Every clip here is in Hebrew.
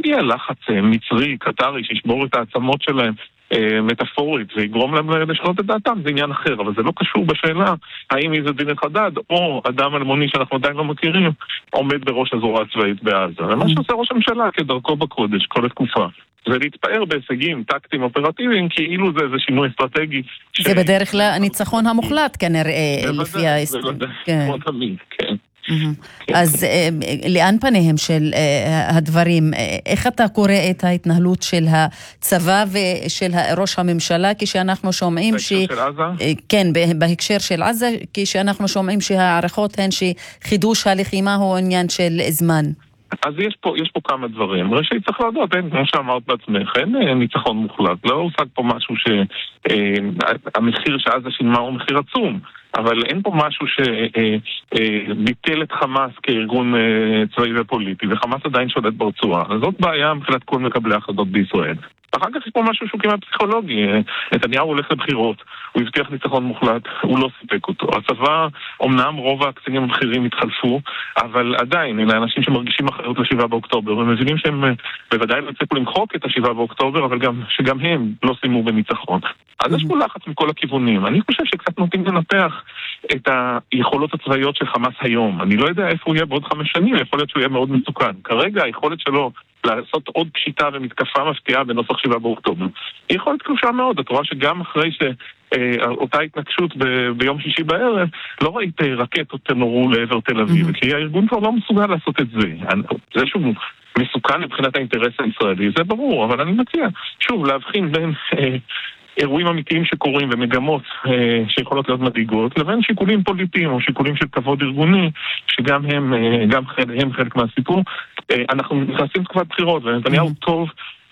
יהיה לחץ מצרי, קטרי, שישבור את העצמות שלהם מטאפורית ויגרום להם לשנות את דעתם, זה עניין אחר, אבל זה לא קשור בשאלה האם איזה דין חדד או אדם אלמוני שאנחנו עדיין לא מכירים עומד בראש הזרוע הצבאית בעזה. ומה שעושה ראש הממשלה כדרכו בקודש כל התקופה זה להתפאר בהישגים טקטיים אופרטיביים כאילו זה איזה שינוי אסטרטגי. זה בדרך כלל הניצחון המוחלט כנראה לפי ההיסטוריה. כמו תמיד, כן. אז לאן פניהם של הדברים? איך אתה קורא את ההתנהלות של הצבא ושל ראש הממשלה כשאנחנו שומעים כן, בהקשר של עזה, כשאנחנו שומעים שהערכות הן שחידוש הלחימה הוא עניין של זמן? אז יש פה כמה דברים. ראשית צריך להודות, כמו שאמרת בעצמך, אין ניצחון מוחלט. לא הושג פה משהו שהמחיר שעזה שילמה הוא מחיר עצום. אבל אין פה משהו שביטל את חמאס כארגון צבאי ופוליטי, וחמאס עדיין שולט ברצועה. זאת בעיה מבחינת כל מקבלי החלטות בישראל. אחר כך יש פה משהו שהוא כמעט פסיכולוגי. נתניהו הולך לבחירות, הוא הבטיח ניצחון מוחלט, הוא לא סיפק אותו. הצבא, אמנם רוב הקצינים הבכירים התחלפו, אבל עדיין, אלה אנשים שמרגישים אחריות ל7 באוקטובר, ומבינים שהם בוודאי לא הצליחו למחוק את ה7 באוקטובר, אבל שגם הם לא סיימו בניצחון. אז יש פה לחץ מכל הכיוונים. אני חושב שקצת נוטים לנפח את היכולות הצבאיות של חמאס היום. אני לא יודע איפה הוא יהיה בעוד 5 שנים, יכול להיות שהוא יהיה מאוד מסוכן. כרגע היכולת שלו לעשות עוד פשיטה ומתקפה מפתיעה בנוסח 7 באוקטובר. היא יכולת קלושה מאוד. את רואה שגם אחרי שאותה התנגשות ביום שישי בערב, לא ראית רקטות נורו לעבר תל אביב, כי הארגון כבר לא מסוגל לעשות את זה. זה שהוא מסוכן מבחינת האינטרס הישראלי, זה ברור, אבל אני מציע, שוב, להבחין בין אירועים אמיתיים שקורים ומגמות שיכולות להיות מדאיגות, לבין שיקולים פוליטיים או שיקולים של כבוד ארגוני, שגם הם חלק מהסיפור. אנחנו נכנסים תקופת בחירות, ונתניהו טוב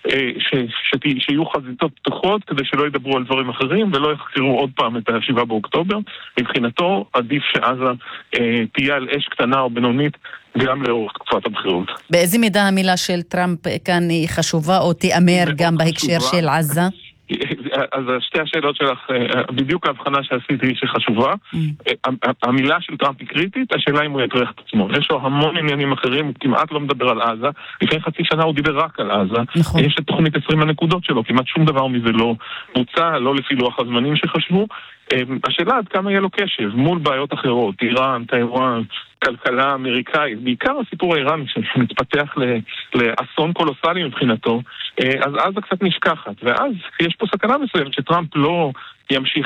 שיהיו חזיתות פתוחות כדי שלא ידברו על דברים אחרים ולא יחקרו עוד פעם את ה7 באוקטובר. מבחינתו עדיף שעזה תהיה על אש קטנה או בינונית גם לאורך תקופת הבחירות. באיזה מידה המילה של טראמפ כאן היא חשובה או תיאמר גם בהקשר של עזה? אז שתי השאלות שלך, בדיוק ההבחנה שעשיתי היא שחשובה. המילה של טראמפ היא קריטית, השאלה אם הוא יטרח את עצמו. יש לו המון עניינים אחרים, הוא כמעט לא מדבר על עזה. לפני חצי שנה הוא דיבר רק על עזה. יש את תוכנית 20 הנקודות שלו, כמעט שום דבר מזה לא בוצע, לא לפי לוח הזמנים שחשבו. השאלה עד כמה יהיה לו קשב מול בעיות אחרות, איראן, טייוואן, כלכלה אמריקאית, בעיקר הסיפור האיראני שמתפתח לאסון קולוסלי מבחינתו, אז עזה קצת נשכחת, ואז יש פה סכנה מסוימת שטראמפ לא ימשיך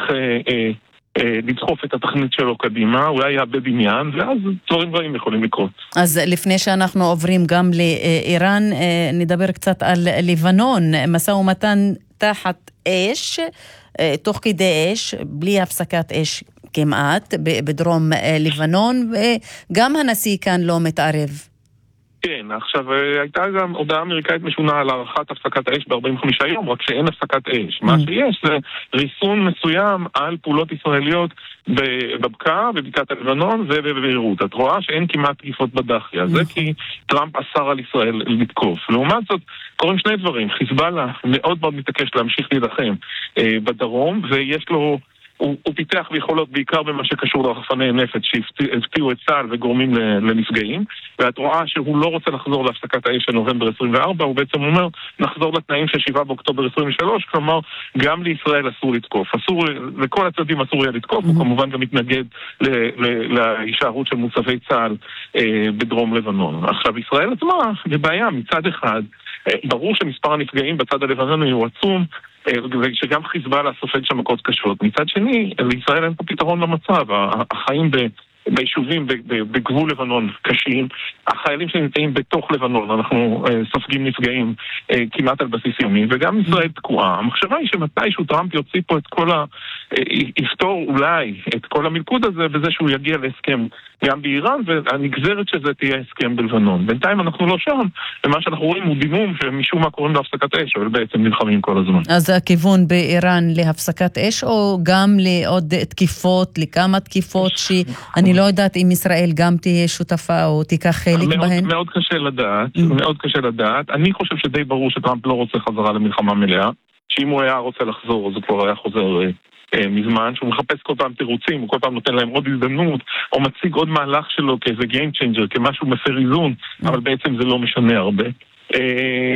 לדחוף את התכנית שלו קדימה, אולי יאבד עניין, ואז דברים רעים יכולים לקרות. אז לפני שאנחנו עוברים גם לאיראן, נדבר קצת על לבנון, משא ומתן תחת אש, תוך כדי אש, בלי הפסקת אש כמעט, בדרום לבנון, וגם הנשיא כאן לא מתערב. כן, עכשיו הייתה גם הודעה אמריקאית משונה על הערכת הפסקת האש ב-45 יום, רק שאין הפסקת אש. מה שיש זה ריסון מסוים על פעולות ישראליות בבקעה, בבקעת הלבנון ובביירות. את רואה שאין כמעט תקיפות בדחיה. זה כי טראמפ אסר על ישראל לתקוף. לעומת זאת, קוראים שני דברים. חיזבאללה מאוד מאוד מתעקש להמשיך להילחם בדרום, ויש לו הוא פיתח ביכולות בעיקר במה שקשור לרחפני נפץ שהפתיעו את צה"ל וגורמים לנפגעים, ואת רואה שהוא לא רוצה לחזור להפסקת האש של נובמבר 24, הוא בעצם אומר נחזור לתנאים של 7 באוקטובר 23, כלומר גם לישראל אסור לתקוף, לכל הצדדים אסור יהיה לתקוף, הוא כמובן גם מתנגד להישארות של מוצבי צה"ל בדרום לבנון. עכשיו ישראל עצמה בבעיה, מצד אחד ברור שמספר הנפגעים בצד הלבנוני הוא עצום, ושגם חיזבאללה סופג שם מכות קשות. מצד שני, לישראל אין פה פתרון למצב. החיים ביישובים בגבול לבנון קשים, החיילים שנמצאים בתוך לבנון, אנחנו סופגים נפגעים כמעט על בסיס יומי, וגם ישראל תקועה. המחשבה היא שמתישהו טראמפ יוציא פה את כל יפתור אולי את כל המלכוד הזה בזה שהוא יגיע להסכם גם באיראן, והנגזרת שזה תהיה הסכם בלבנון. בינתיים אנחנו לא שם, ומה שאנחנו רואים הוא דימום שמשום מה קוראים להפסקת אש, אבל בעצם נלחמים כל הזמן. אז הכיוון באיראן להפסקת אש, או גם לעוד תקיפות, לכמה תקיפות שאני לא יודעת אם ישראל גם תהיה שותפה או תיקח חלק בהן? מאוד קשה לדעת, מאוד קשה לדעת. אני חושב שדי ברור שטראמפ לא רוצה חזרה למלחמה מלאה, שאם הוא היה רוצה לחזור, אז הוא כבר היה חוזר מזמן, שהוא מחפש כל פעם תירוצים, הוא כל פעם נותן להם עוד הזדמנות, או מציג עוד מהלך שלו כאיזה game changer, כמשהו מפר איזון, אבל בעצם זה לא משנה הרבה.